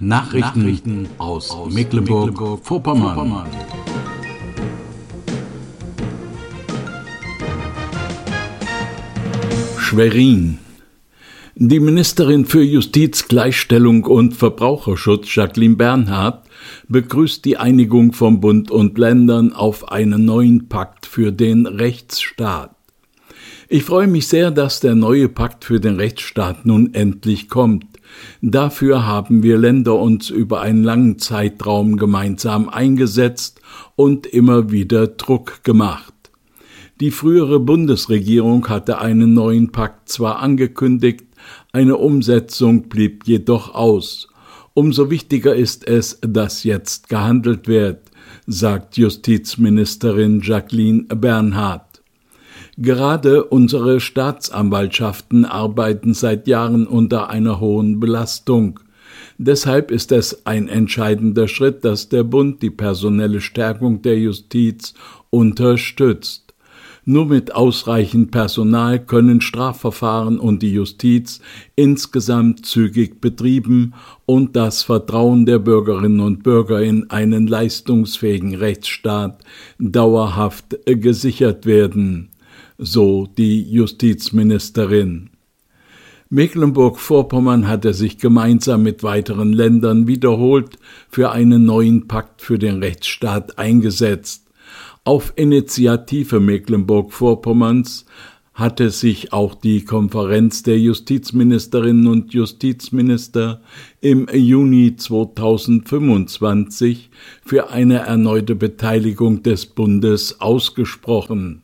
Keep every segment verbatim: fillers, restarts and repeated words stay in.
Nachrichten, Nachrichten aus, aus Mecklenburg-Vorpommern. Mecklenburg Schwerin. Die Ministerin für Justiz, Gleichstellung und Verbraucherschutz, Jacqueline Bernhard, begrüßt die Einigung von Bund und Ländern auf einen neuen Pakt für den Rechtsstaat. Ich freue mich sehr, dass der neue Pakt für den Rechtsstaat nun endlich kommt. Dafür haben wir Länder uns über einen langen Zeitraum gemeinsam eingesetzt und immer wieder Druck gemacht. Die frühere Bundesregierung hatte einen neuen Pakt zwar angekündigt, eine Umsetzung blieb jedoch aus. Umso wichtiger ist es, dass jetzt gehandelt wird, sagt Justizministerin Jacqueline Bernhard. Gerade unsere Staatsanwaltschaften arbeiten seit Jahren unter einer hohen Belastung. Deshalb ist es ein entscheidender Schritt, dass der Bund die personelle Stärkung der Justiz unterstützt. Nur mit ausreichend Personal können Strafverfahren und die Justiz insgesamt zügig betrieben und das Vertrauen der Bürgerinnen und Bürger in einen leistungsfähigen Rechtsstaat dauerhaft gesichert werden, so die Justizministerin. Mecklenburg-Vorpommern hatte sich gemeinsam mit weiteren Ländern wiederholt für einen neuen Pakt für den Rechtsstaat eingesetzt. Auf Initiative Mecklenburg-Vorpommerns hatte sich auch die Konferenz der Justizministerinnen und Justizminister im Juni zweitausendfünfundzwanzig für eine erneute Beteiligung des Bundes ausgesprochen.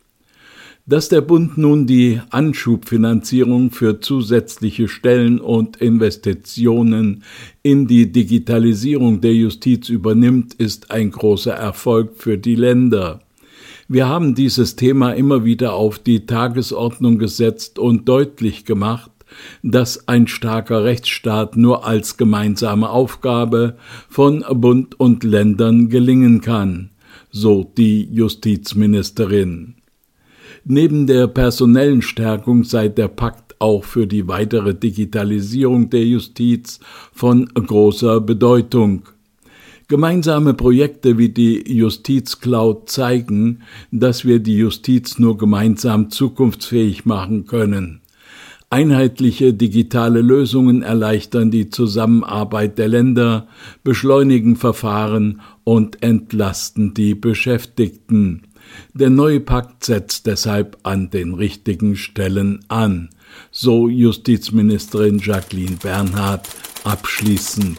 Dass der Bund nun die Anschubfinanzierung für zusätzliche Stellen und Investitionen in die Digitalisierung der Justiz übernimmt, ist ein großer Erfolg für die Länder. Wir haben dieses Thema immer wieder auf die Tagesordnung gesetzt und deutlich gemacht, dass ein starker Rechtsstaat nur als gemeinsame Aufgabe von Bund und Ländern gelingen kann, so die Justizministerin. Neben der personellen Stärkung sei der Pakt auch für die weitere Digitalisierung der Justiz von großer Bedeutung. Gemeinsame Projekte wie die Justizcloud zeigen, dass wir die Justiz nur gemeinsam zukunftsfähig machen können. Einheitliche digitale Lösungen erleichtern die Zusammenarbeit der Länder, beschleunigen Verfahren und entlasten die Beschäftigten. Der neue Pakt setzt deshalb an den richtigen Stellen an, so Justizministerin Jacqueline Bernhard abschließend.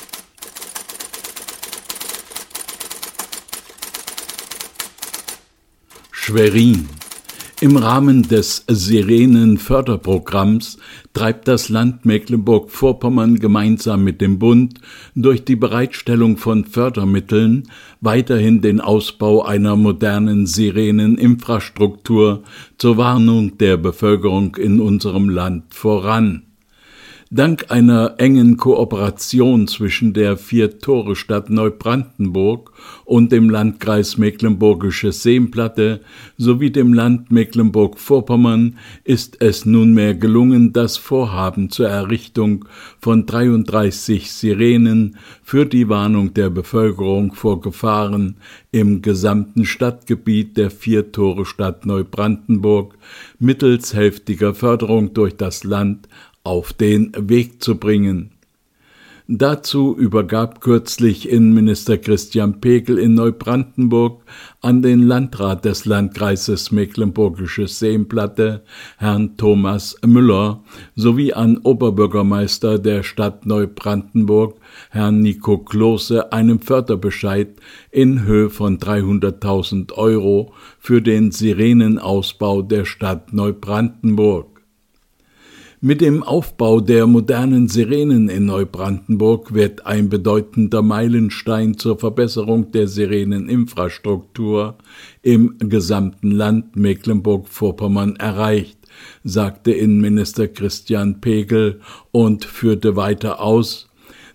Schwerin. Im Rahmen des Sirenen-Förderprogramms treibt das Land Mecklenburg-Vorpommern gemeinsam mit dem Bund durch die Bereitstellung von Fördermitteln weiterhin den Ausbau einer modernen Sireneninfrastruktur zur Warnung der Bevölkerung in unserem Land voran. Dank einer engen Kooperation zwischen der Vier-Tore-Stadt Neubrandenburg und dem Landkreis Mecklenburgische Seenplatte sowie dem Land Mecklenburg-Vorpommern ist es nunmehr gelungen, das Vorhaben zur Errichtung von dreiunddreißig Sirenen für die Warnung der Bevölkerung vor Gefahren im gesamten Stadtgebiet der Vier-Tore-Stadt Neubrandenburg mittels hälftiger Förderung durch das Land auf den Weg zu bringen. Dazu übergab kürzlich Innenminister Christian Pegel in Neubrandenburg an den Landrat des Landkreises Mecklenburgische Seenplatte, Herrn Thomas Müller, sowie an Oberbürgermeister der Stadt Neubrandenburg, Herrn Nico Klose, einen Förderbescheid in Höhe von dreihunderttausend Euro für den Sirenenausbau der Stadt Neubrandenburg. Mit dem Aufbau der modernen Sirenen in Neubrandenburg wird ein bedeutender Meilenstein zur Verbesserung der Sireneninfrastruktur im gesamten Land Mecklenburg-Vorpommern erreicht, sagte Innenminister Christian Pegel und führte weiter aus: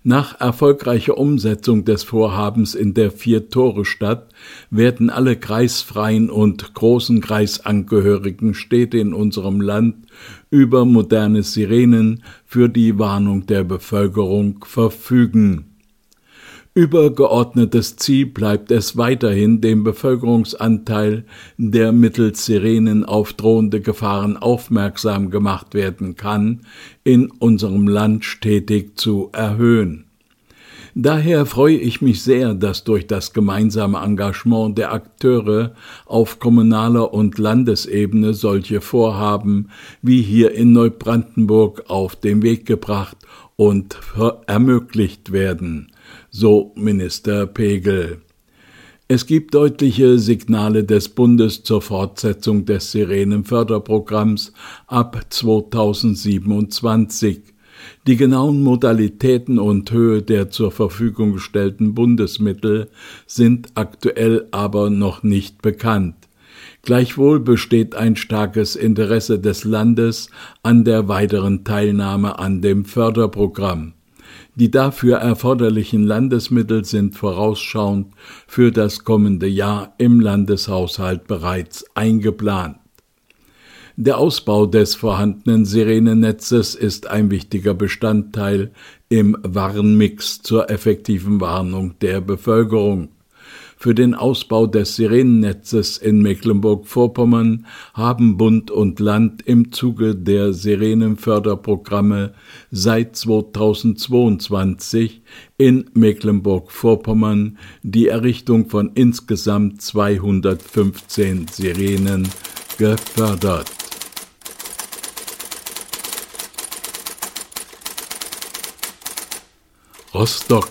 Nach erfolgreicher Umsetzung des Vorhabens in der Vier-Tore-Stadt werden alle kreisfreien und großen kreisangehörigen Städte in unserem Land über moderne Sirenen für die Warnung der Bevölkerung verfügen. Übergeordnetes Ziel bleibt es weiterhin, den Bevölkerungsanteil, der mittels Sirenen auf drohende Gefahren aufmerksam gemacht werden kann, in unserem Land stetig zu erhöhen. Daher freue ich mich sehr, dass durch das gemeinsame Engagement der Akteure auf kommunaler und Landesebene solche Vorhaben wie hier in Neubrandenburg auf den Weg gebracht und ermöglicht werden. So Minister Pegel. Es gibt deutliche Signale des Bundes zur Fortsetzung des Sirenenförderprogramms ab zweitausendsiebenundzwanzig. Die genauen Modalitäten und Höhe der zur Verfügung gestellten Bundesmittel sind aktuell aber noch nicht bekannt. Gleichwohl besteht ein starkes Interesse des Landes an der weiteren Teilnahme an dem Förderprogramm. Die dafür erforderlichen Landesmittel sind vorausschauend für das kommende Jahr im Landeshaushalt bereits eingeplant. Der Ausbau des vorhandenen Sirenennetzes ist ein wichtiger Bestandteil im Warnmix zur effektiven Warnung der Bevölkerung. Für den Ausbau des Sirenennetzes in Mecklenburg-Vorpommern haben Bund und Land im Zuge der Sirenenförderprogramme seit zweitausendzweiundzwanzig in Mecklenburg-Vorpommern die Errichtung von insgesamt zweihundertfünfzehn Sirenen gefördert. Rostock.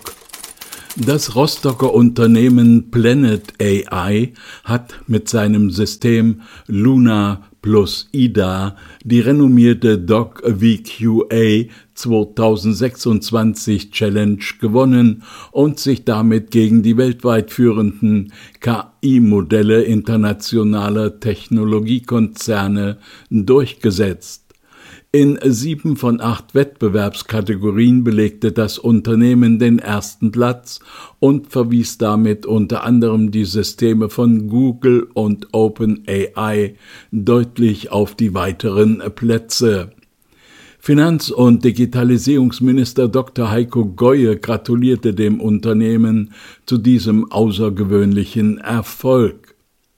Das Rostocker Unternehmen Planet A I hat mit seinem System Luna plus IDA die renommierte Doc V Q A zweitausendsechsundzwanzig Challenge gewonnen und sich damit gegen die weltweit führenden K I-Modelle internationaler Technologiekonzerne durchgesetzt. In sieben von acht Wettbewerbskategorien belegte das Unternehmen den ersten Platz und verwies damit unter anderem die Systeme von Google und OpenAI deutlich auf die weiteren Plätze. Finanz- und Digitalisierungsminister Doktor Heiko Goye gratulierte dem Unternehmen zu diesem außergewöhnlichen Erfolg.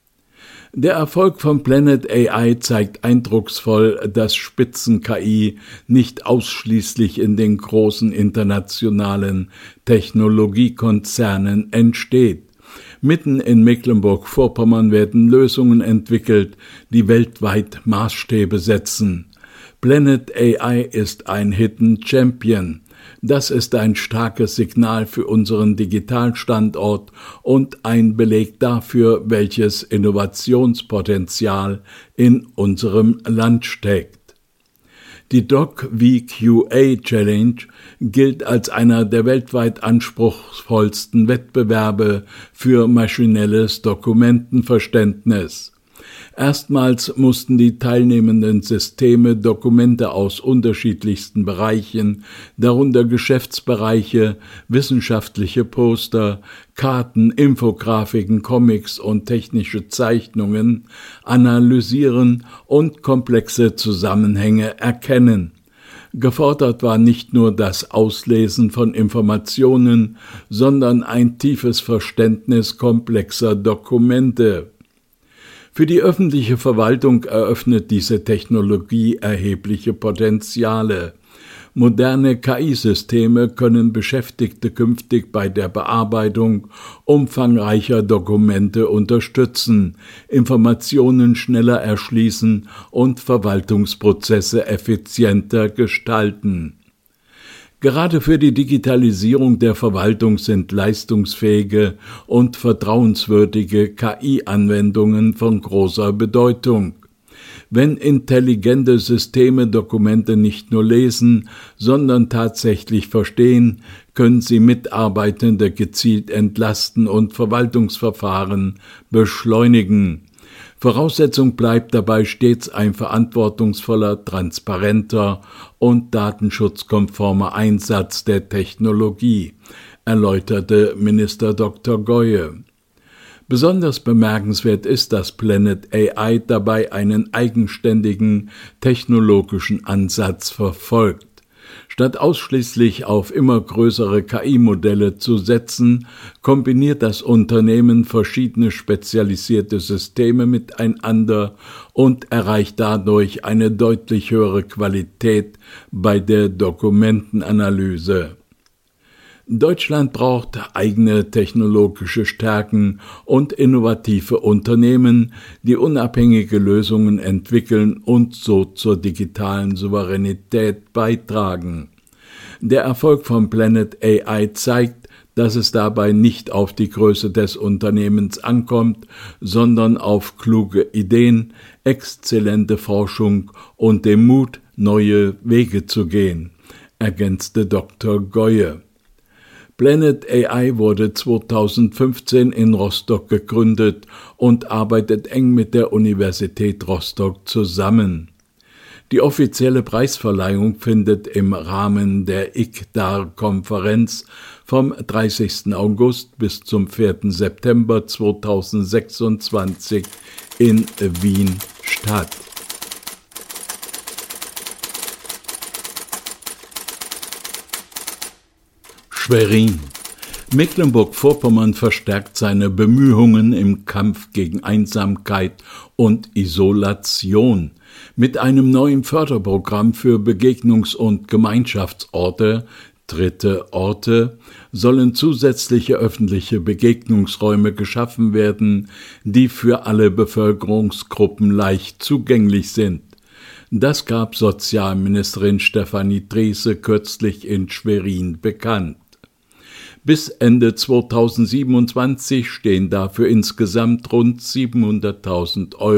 Der Erfolg von Planet A I zeigt eindrucksvoll, dass Spitzen-K I nicht ausschließlich in den großen internationalen Technologiekonzernen entsteht. Mitten in Mecklenburg-Vorpommern werden Lösungen entwickelt, die weltweit Maßstäbe setzen. Planet A I ist ein Hidden Champion. Das ist ein starkes Signal für unseren Digitalstandort und ein Beleg dafür, welches Innovationspotenzial in unserem Land steckt. Die Doc V Q A Challenge gilt als einer der weltweit anspruchsvollsten Wettbewerbe für maschinelles Dokumentenverständnis. Erstmals mussten die teilnehmenden Systeme Dokumente aus unterschiedlichsten Bereichen, darunter Geschäftsbereiche, wissenschaftliche Poster, Karten, Infografiken, Comics und technische Zeichnungen, analysieren und komplexe Zusammenhänge erkennen. Gefordert war nicht nur das Auslesen von Informationen, sondern ein tiefes Verständnis komplexer Dokumente. Für die öffentliche Verwaltung eröffnet diese Technologie erhebliche Potenziale. Moderne K I-Systeme können Beschäftigte künftig bei der Bearbeitung umfangreicher Dokumente unterstützen, Informationen schneller erschließen und Verwaltungsprozesse effizienter gestalten. Gerade für die Digitalisierung der Verwaltung sind leistungsfähige und vertrauenswürdige K I-Anwendungen von großer Bedeutung. Wenn intelligente Systeme Dokumente nicht nur lesen, sondern tatsächlich verstehen, können sie Mitarbeitende gezielt entlasten und Verwaltungsverfahren beschleunigen. Voraussetzung bleibt dabei stets ein verantwortungsvoller, transparenter und datenschutzkonformer Einsatz der Technologie, erläuterte Minister Doktor Goye. Besonders bemerkenswert ist, dass Planet A I dabei einen eigenständigen technologischen Ansatz verfolgt. Statt ausschließlich auf immer größere K I-Modelle zu setzen, kombiniert das Unternehmen verschiedene spezialisierte Systeme miteinander und erreicht dadurch eine deutlich höhere Qualität bei der Dokumentenanalyse. Deutschland braucht eigene technologische Stärken und innovative Unternehmen, die unabhängige Lösungen entwickeln und so zur digitalen Souveränität beitragen. Der Erfolg von Planet A I zeigt, dass es dabei nicht auf die Größe des Unternehmens ankommt, sondern auf kluge Ideen, exzellente Forschung und den Mut, neue Wege zu gehen, ergänzte Doktor Goye. Planet A I wurde zweitausendfünfzehn in Rostock gegründet und arbeitet eng mit der Universität Rostock zusammen. Die offizielle Preisverleihung findet im Rahmen der I C D A R-Konferenz vom dreißigsten August bis zum vierten September zweitausendsechsundzwanzig in Wien statt. Schwerin. Mecklenburg-Vorpommern verstärkt seine Bemühungen im Kampf gegen Einsamkeit und Isolation. Mit einem neuen Förderprogramm für Begegnungs- und Gemeinschaftsorte, dritte Orte, sollen zusätzliche öffentliche Begegnungsräume geschaffen werden, die für alle Bevölkerungsgruppen leicht zugänglich sind. Das gab Sozialministerin Stefanie Drese kürzlich in Schwerin bekannt. Bis Ende zweitausendsiebenundzwanzig stehen dafür insgesamt rund siebenhunderttausend Euro